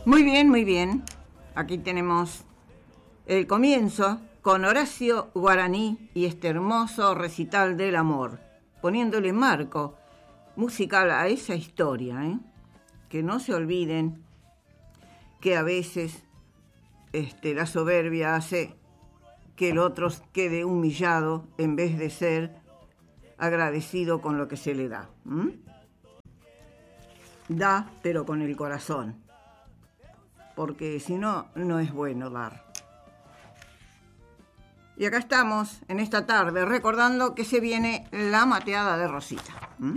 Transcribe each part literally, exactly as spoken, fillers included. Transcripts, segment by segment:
Muy bien, muy bien. Aquí tenemos el comienzo con Horacio Guaraní y este hermoso recital del amor, poniéndole marco musical a esa historia, ¿eh? Que no se olviden que a veces este, la soberbia hace que el otro quede humillado en vez de ser agradecido con lo que se le da. ¿Mm? Da, pero con el corazón, porque si no, no es bueno dar. Y acá estamos, en esta tarde, recordando que se viene la mateada de Rosita. ¿Mm?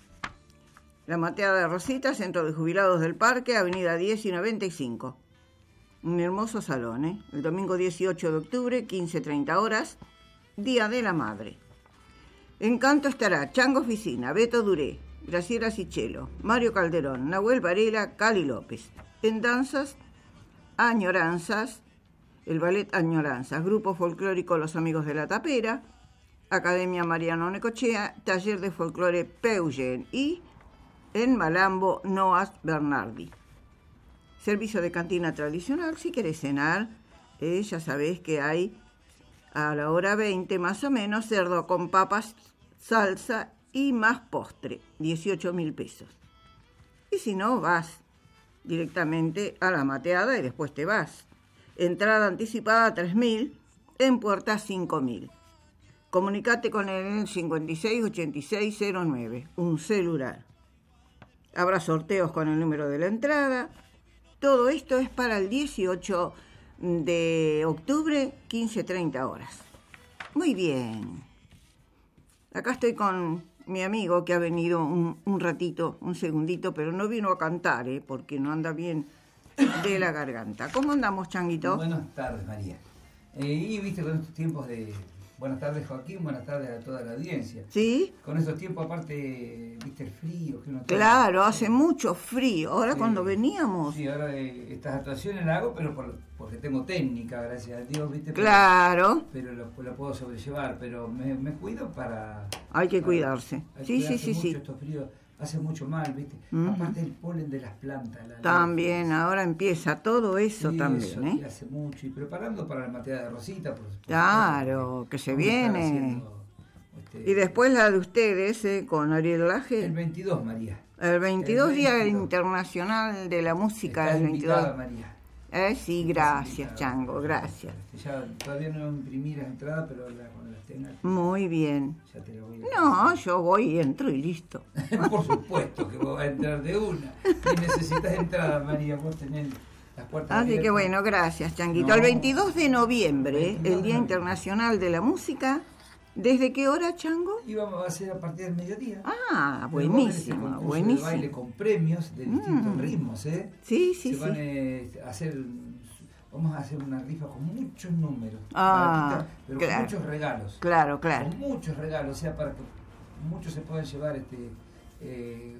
La mateada de Rosita, Centro de Jubilados del Parque, Avenida diez y noventa y cinco. Un hermoso salón, ¿eh? El domingo dieciocho de octubre, quince treinta horas, Día de la Madre. En canto estará Chango Oficina, Beto Duré, Graciela Sichelo, Mario Calderón, Nahuel Varela, Cali López. En danzas, Añoranzas, el ballet Añoranzas, Grupo Folclórico Los Amigos de la Tapera, Academia Mariano Necochea, Taller de Folclore Peugen y en Malambo Noas Bernardi. Servicio de cantina tradicional, si querés cenar, eh, ya sabés que hay a la hora veinte más o menos cerdo con papas, salsa y más postre, dieciocho mil pesos. Y si no, vas directamente a la mateada y después te vas. Entrada anticipada tres mil, en puerta cinco mil. Comunicate con el cincuenta y seis ochenta y seis cero nueve, un celular. Habrá sorteos con el número de la entrada. Todo esto es para el dieciocho de octubre, quince treinta horas. Muy bien. Acá estoy con mi amigo que ha venido un, un ratito, un segundito, pero no vino a cantar, ¿eh? Porque no anda bien de la garganta. ¿Cómo andamos, Changuito? Buenas tardes, María. Eh, y viste con estos tiempos de... Buenas tardes, Joaquín, buenas tardes a toda la audiencia. ¿Sí? Con estos tiempos, aparte, viste el frío que uno... Claro, está... hace mucho frío. Ahora sí, cuando veníamos... Sí, ahora eh, estas actuaciones las hago, pero por, porque tengo técnica, gracias a Dios, viste. Claro. Pero, pero lo, lo puedo sobrellevar, pero me, me cuido para... Hay que para, cuidarse. Hay sí, que sí, sí, mucho sí. Estos fríos hace mucho mal, viste. Uh-huh. Aparte el polen de las plantas. La también, la... ahora empieza todo eso sí, también, eso, ¿eh? hace mucho. Y preparando para la mateada de Rosita, por, por claro, supuesto, que se viene. Haciendo, este, y después la de ustedes, ¿eh? Con Ariel Laje. El veintidós, María. El veintidós, el veintidós. Día Internacional de la Música. Está el veintidós. Invitada, María. Eh, sí, gracias, Chango, gracias. Ya todavía no imprimí las entradas, pero la, cuando las tenga... Muy bien. Ya te lo voy a no, decir. Yo voy y entro y listo. Por supuesto que vos vas a entrar de una. Y necesitas entradas, María, vos tenés las puertas Así abiertas. que bueno, gracias, Changuito. No, el veintidós de noviembre, veintidós el Día de Internacional de la Música. ¿Desde qué hora, Chango? Y vamos a hacer a partir del mediodía. Ah, buenísimo, este buenísimo. De baile con premios de distintos mm. ritmos, ¿eh? Sí, sí, Se sí. van eh, a hacer, vamos a hacer una rifa con muchos números, ah, quitar, pero claro. con muchos regalos. Claro, claro. Con muchos regalos, o sea, para que muchos se puedan llevar este eh,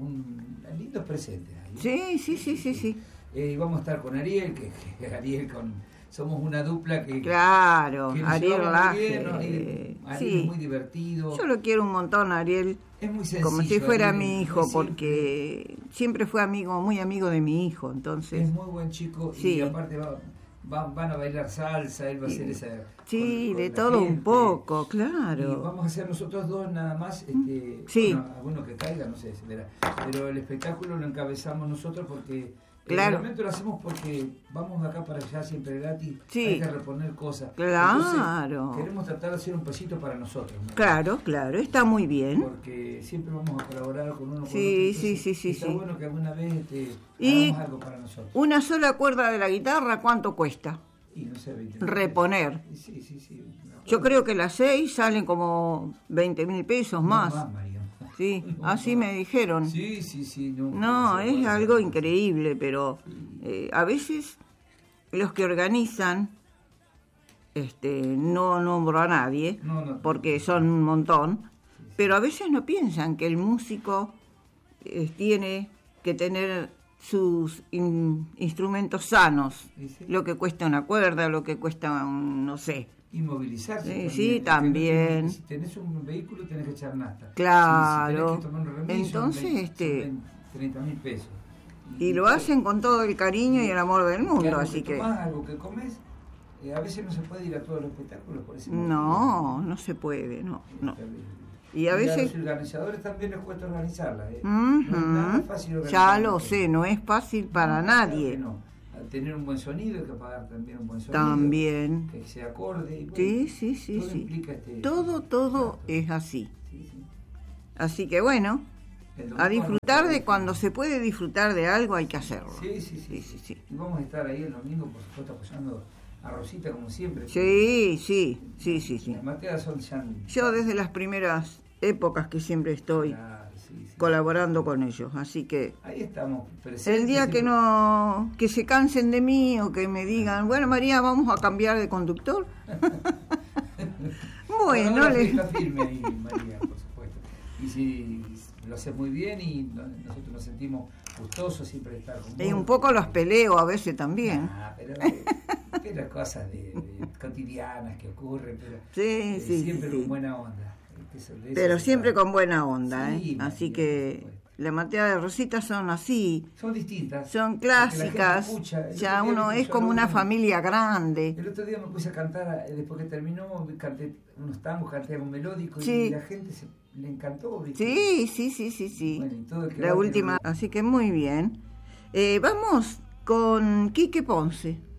un lindos presentes. Ahí, sí, sí, sí, sí, sí. Eh, vamos a estar con Ariel, que, que Ariel con... Somos una dupla que... Claro, que Ariel Laje. ¿no? Ariel sí. es muy divertido. Yo lo quiero un montón, Ariel. Es muy sencillo. Como si fuera Ariel, mi hijo, siempre, porque siempre fue amigo, muy amigo de mi hijo, entonces... Es muy buen chico sí. y aparte va, va, van a bailar salsa, él va a hacer esa... Sí, con, con de todo gente. Un poco, claro. Y vamos a hacer nosotros dos nada más, este, sí. bueno, alguno que caiga, no sé, se verá. Pero el espectáculo lo encabezamos nosotros porque... Claro. Realmente lo hacemos porque vamos de acá para allá siempre gratis, sí. hay que reponer cosas. Claro. Entonces, queremos tratar de hacer un pesito para nosotros, ¿no? Claro, claro, está muy bien. Porque siempre vamos a colaborar con uno con sí, otro. Sí, sí, sí, está sí. bueno que alguna vez este, y hagamos algo para nosotros. Una sola cuerda de la guitarra, ¿cuánto cuesta? Y no sé, veinte reponer. Sí, sí, sí. Yo creo que las seis salen como veinte mil pesos más. No más, María. Sí, no, así no. me dijeron. Sí, sí, sí. No, no es bueno, algo bueno. increíble, pero eh, a veces los que organizan, este, no nombro a nadie, no, no, porque son un montón, sí, sí. pero a veces no piensan que el músico eh, tiene que tener sus in, instrumentos sanos, sí, sí. lo que cuesta una cuerda, lo que cuesta un, no sé. Y movilizarse. Sí, sí, también. Si tenés un vehículo tenés que echar nafta. Claro. Si, si tenés que tomar un remedio, entonces, son este... treinta mil pesos. Y, y lo hacen con todo el cariño y el amor del mundo, algo así que... que... Tomás, algo que comes, eh, a veces no se puede ir a todos los espectáculos por ese motivo. No, no se puede, no, no. Y a y veces... a los organizadores también les cuesta organizarla. ¿eh? Uh-huh. No es nada fácil organizarla. Ya lo sé, no es fácil para no, nadie. Claro no. Al tener un buen sonido hay que pagar también un buen sonido. También. Que se acorde. Y bueno, sí, sí, sí, todo sí. Implica este, todo, todo claro. es así. Sí, sí. Así que bueno, a disfrutar de cuando se puede disfrutar de algo hay que hacerlo. Sí, sí, sí. sí, sí, sí. Y vamos a estar ahí el domingo, por supuesto, apoyando a Rosita como siempre. Sí, sí, sí, sí, sí. Las mateadas son ya... Yo desde las primeras épocas que siempre estoy Claro, sí, sí. colaborando con ellos, así que ahí estamos presentes. el día que no que se cansen de mí o que me digan, bueno, María, vamos a cambiar de conductor. Bueno, no, le... está firme ahí, María, por supuesto. Y si lo hace muy bien y nosotros nos sentimos gustosos siempre de estar con vos. Y un poco los peleo a veces también. Ah, pero, pero cosas de, de cotidianas que ocurren, pero sí, eh, sí, siempre sí, con sí. buena onda. Eso, pero siempre está. Con buena onda, Sí, ¿eh? María, Así que la mateada de Rosita son así. Son distintas. Son clásicas. Escucha, ya uno es como una familia grande. El otro día me puse a cantar, después que terminó, canté unos tangos, canté algún melódico sí. y la gente se, le encantó. ¿Viste? Sí, sí, sí, sí, sí. Bueno, y todo el que la va, última, que... así que muy bien. Eh, vamos con Quique Ponce.